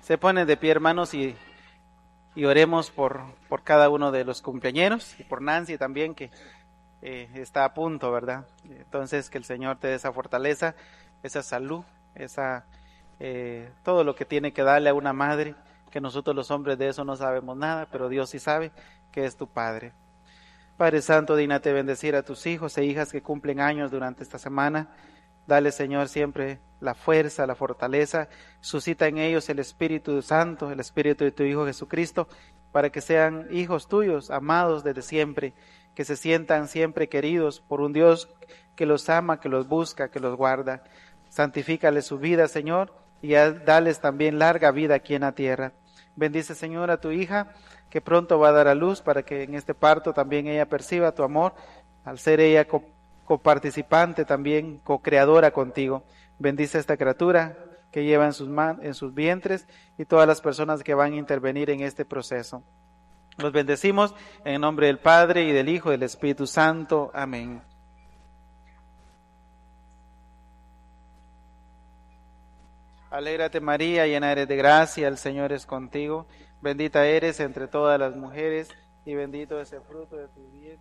Se ponen de pie, hermanos, y oremos por cada uno de los cumpleañeros y por Nancy también, que está a punto, ¿verdad? Entonces, que el Señor te dé esa fortaleza, esa salud, todo lo que tiene que darle a una madre, que nosotros los hombres de eso no sabemos nada, pero Dios sí sabe que es tu Padre. Padre Santo, dígnate bendecir a tus hijos e hijas que cumplen años durante esta semana. Dale, Señor, siempre la fuerza, la fortaleza. Suscita en ellos el Espíritu Santo, el Espíritu de tu Hijo Jesucristo, para que sean hijos tuyos, amados desde siempre, que se sientan siempre queridos por un Dios que los ama, que los busca, que los guarda. Santifícale su vida, Señor, y dales también larga vida aquí en la tierra. Bendice, Señor, a tu hija, que pronto va a dar a luz, para que en este parto también ella perciba tu amor, al ser ella coparticipante, también co-creadora contigo. Bendice a esta criatura que lleva en sus vientres y todas las personas que van a intervenir en este proceso. Los bendecimos en el nombre del Padre y del Hijo y del Espíritu Santo. Amén. Alégrate, María, llena eres de gracia, el Señor es contigo. Bendita eres entre todas las mujeres y bendito es el fruto de tu vientre.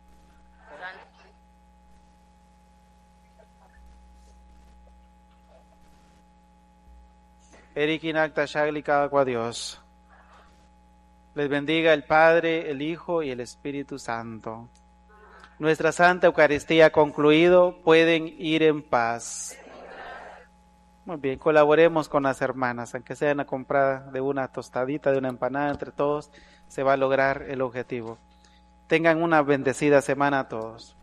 Erikinakta Shaglika Dios. Les bendiga el Padre, el Hijo y el Espíritu Santo. Nuestra Santa Eucaristía ha concluido, pueden ir en paz. Muy bien, colaboremos con las hermanas, aunque sea una comprada de una tostadita, de una empanada entre todos, se va a lograr el objetivo. Tengan una bendecida semana a todos.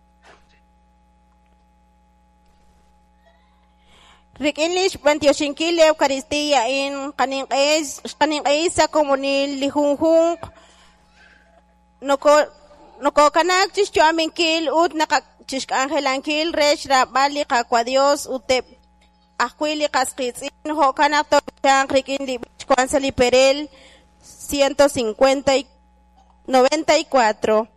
Rikinlish Bantioshinkil Eucaristía en Kaninkaisa Comunil Lihunhung Noko Kanak Chishuaminkil Ut Nakachishk Angelankil Resh Rabali Kakwa Utep Akwili Kaskitzin Hokanak Tochan Rikinli Kwanzali Perel 194